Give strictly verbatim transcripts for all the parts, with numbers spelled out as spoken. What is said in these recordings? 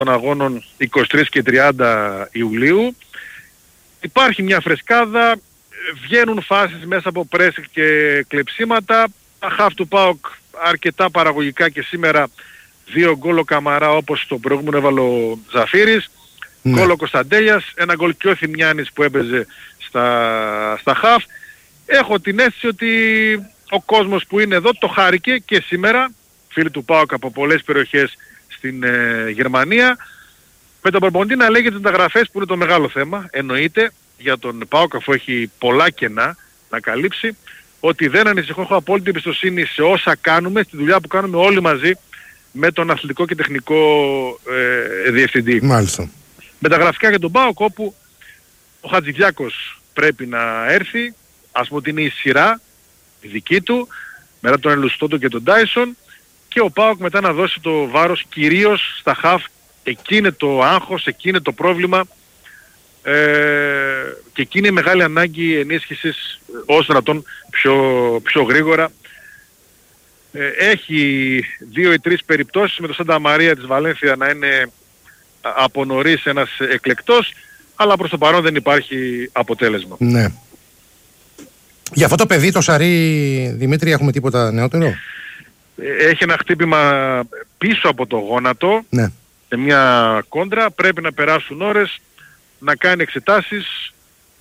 των αγώνων είκοσι τρεις και τριάντα Ιουλίου. Υπάρχει μια φρεσκάδα, βγαίνουν φάσεις μέσα από πρέσικ και κλεψίματα. Τα χαφ του ΠΑΟΚ αρκετά παραγωγικά και σήμερα δύο γκολ ο Καμαρά όπως το προηγούμενο έβαλε ο Ζαφύρης. Ναι. Γκολ ο Κωνσταντέλιας, ένα γκολ και ο Θημιάνης που έπαιζε στα, στα χαφ. Έχω την αίσθηση ότι ο κόσμος που είναι εδώ το χάρηκε και σήμερα, φίλοι του ΠΑΟΚ από πολλές περιοχές στην ε, Γερμανία, με τον προπονητή να λέγεται μεταγραφές που είναι το μεγάλο θέμα, εννοείται για τον ΠΑΟΚ αφού έχει πολλά κενά να καλύψει, ότι δεν ανησυχώ, έχω απόλυτη εμπιστοσύνη σε όσα κάνουμε, στη δουλειά που κάνουμε όλοι μαζί με τον αθλητικό και τεχνικό ε, διευθυντή. Μάλιστα. Μεταγραφικά για τον ΠΑΟΚ όπου ο Χατζηδιάκος πρέπει να έρθει, ας πούμε ότι είναι η σειρά, η δική του, μετά τον Ελουστότο και τον Τάισον, και ο ΠΑΟΚ μετά να δώσει το βάρος κυρίως στα χαφ. Εκεί είναι το άγχος, εκεί είναι το πρόβλημα ε, και εκεί είναι η μεγάλη ανάγκη ενίσχυσης όσο δυνατόν πιο, πιο γρήγορα. Ε, έχει δύο ή τρεις περιπτώσεις με το Σάντα Μαρία της Βαλένθια να είναι από νωρίς ένας εκλεκτός, αλλά προς το παρόν δεν υπάρχει αποτέλεσμα. Ναι. Για αυτό το παιδί το Σαρί, Δημήτρη, έχουμε τίποτα νεότερο? Έχει ένα χτύπημα πίσω από το γόνατο, ναι, σε μια κόντρα, πρέπει να περάσουν ώρες, να κάνει εξετάσεις.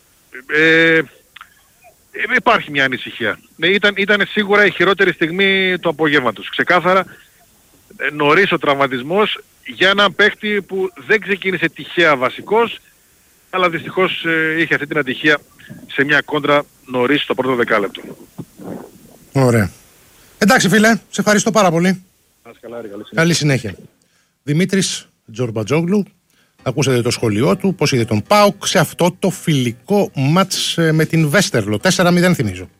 Ε, υπάρχει μια ανησυχία. Ε, ήταν, ήταν σίγουρα η χειρότερη στιγμή του απογεύματος. Ξεκάθαρα, ε, νωρίς ο τραυματισμός για έναν παίχτη που δεν ξεκίνησε τυχαία βασικός, αλλά δυστυχώς ε, είχε αυτή την ατυχία σε μια κόντρα νωρίς στο πρώτο δεκάλεπτο. Ωραία. Εντάξει φίλε, σε ευχαριστώ πάρα πολύ. Καλή συνέχεια. Καλή συνέχεια. Δημήτρης Τζορμπατζόγλου, ακούσατε το σχολείο του, πώς είδε τον ΠΑΟΚ σε αυτό το φιλικό μάτς με την Βέστερλο. τέσσερα μηδέν θυμίζω.